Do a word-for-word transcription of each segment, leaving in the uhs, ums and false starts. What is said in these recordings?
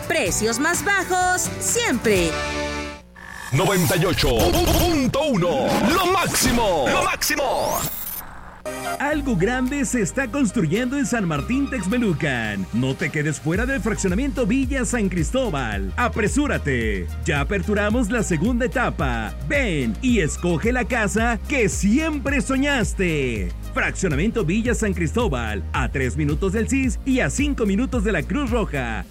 Precios más bajos siempre. noventa y ocho punto uno. Lo máximo. Lo máximo. Algo grande se está construyendo en San Martín Texmelucan. No te quedes fuera del fraccionamiento Villa San Cristóbal. Apresúrate. Ya aperturamos la segunda etapa. Ven y escoge la casa que siempre soñaste. Fraccionamiento Villa San Cristóbal. A tres minutos del C I S y a cinco minutos de la Cruz Roja.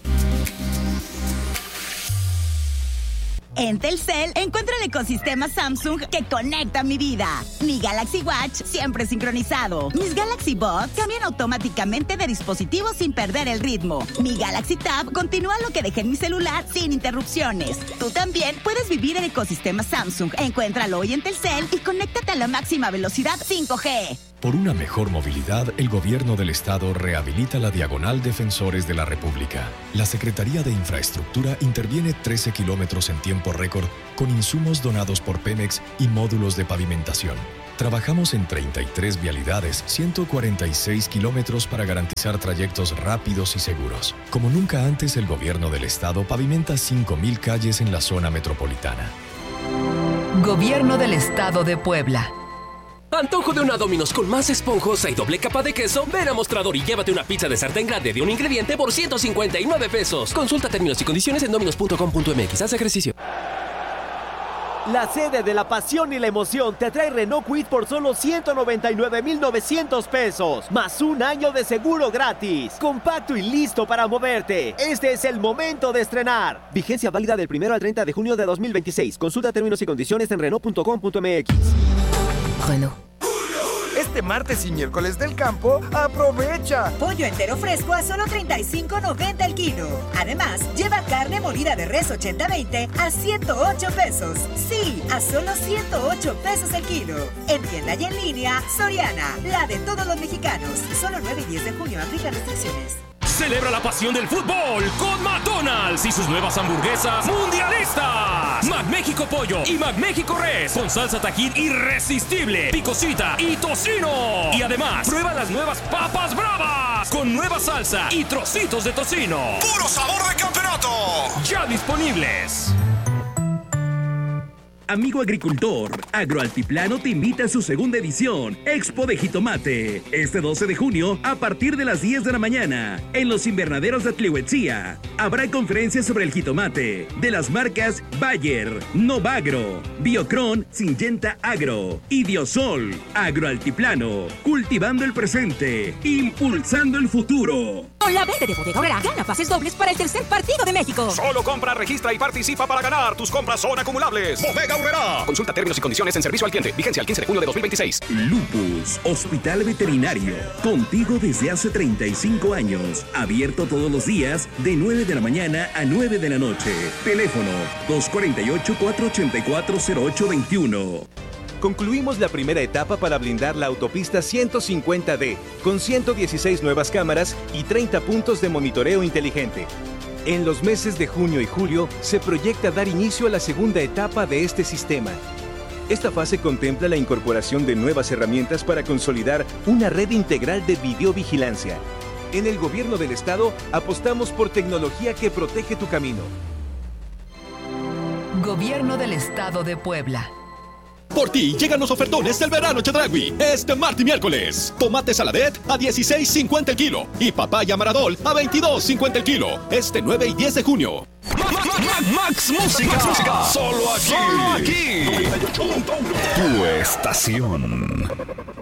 En Telcel, encuentra el ecosistema Samsung que conecta mi vida. Mi Galaxy Watch siempre sincronizado. Mis Galaxy Buds cambian automáticamente de dispositivo sin perder el ritmo. Mi Galaxy Tab continúa lo que dejé en mi celular sin interrupciones. Tú también puedes vivir el ecosistema Samsung. Encuéntralo hoy en Telcel y conéctate a la máxima velocidad cinco G. Por una mejor movilidad, el Gobierno del Estado rehabilita la Diagonal Defensores de la República. La Secretaría de Infraestructura interviene trece kilómetros en tiempo récord con insumos donados por Pemex y módulos de pavimentación. Trabajamos en treinta y tres vialidades, ciento cuarenta y seis kilómetros para garantizar trayectos rápidos y seguros. Como nunca antes, el Gobierno del Estado pavimenta cinco mil calles en la zona metropolitana. Gobierno del Estado de Puebla. Antojo de una Domino's con más esponjosa y doble capa de queso. Ven a Mostrador y llévate una pizza de sartén grande de un ingrediente por ciento cincuenta y nueve pesos. Consulta términos y condiciones en dominos punto com punto m x. Haz ejercicio. La sede de la pasión y la emoción te trae Renault Kwid por solo ciento noventa y nueve mil novecientos pesos, más un año de seguro gratis. Compacto y listo para moverte. Este es el momento de estrenar. Vigencia válida del primero al treinta de junio de dos mil veintiséis. Consulta términos y condiciones en renault punto com punto m x. Renault. Este martes y miércoles del campo, aprovecha. Pollo entero fresco a solo treinta y cinco noventa el kilo. Además, lleva carne molida de res ochenta veinte a ciento ocho pesos. Sí, a solo ciento ocho pesos el kilo. En tienda y en línea, Soriana, la de todos los mexicanos. Solo nueve y diez de junio, aplica restricciones. Celebra la pasión del fútbol con McDonald's y sus nuevas hamburguesas mundialistas. McMéxico Pollo y McMéxico Res con salsa Tajín irresistible, picosita y tocino. Y además, prueba las nuevas papas bravas con nueva salsa y trocitos de tocino. ¡Puro sabor de campeonato! Ya disponibles. Amigo agricultor, Agroaltiplano te invita a su segunda edición, Expo de Jitomate, este doce de junio a partir de las diez de la mañana, en los invernaderos de Tlihuetzía. Habrá conferencias sobre el jitomate, de las marcas Bayer, Novagro, Biocron, Syngenta Agro y Diosol. Agroaltiplano, cultivando el presente, impulsando el futuro. Con la venta de Bodega Aurrera, gana pases dobles para el tercer partido de México. Solo compra, registra y participa para ganar. Tus compras son acumulables. Bodega Aurrera. Consulta términos y condiciones en servicio al cliente. Vigencia al quince de junio de dos mil veintiséis. Lupus, Hospital Veterinario. Contigo desde hace treinta y cinco años. Abierto todos los días de nueve de la mañana a nueve de la noche. Teléfono dos cuatro ocho, cuatro ocho cuatro, cero ocho dos uno. Concluimos la primera etapa para blindar la autopista ciento cincuenta D, con ciento dieciséis nuevas cámaras y treinta puntos de monitoreo inteligente. En los meses de junio y julio se proyecta dar inicio a la segunda etapa de este sistema. Esta fase contempla la incorporación de nuevas herramientas para consolidar una red integral de videovigilancia. En el Gobierno del Estado apostamos por tecnología que protege tu camino. Gobierno del Estado de Puebla. Por ti llegan los ofertones del verano Chedraui. Este martes y miércoles. Tomate saladet a dieciséis cincuenta el kilo. Y papaya maradol a veintidós cincuenta el kilo. Este nueve y diez de junio. Max Música. Max Música. Solo aquí. Solo aquí. Tu estación.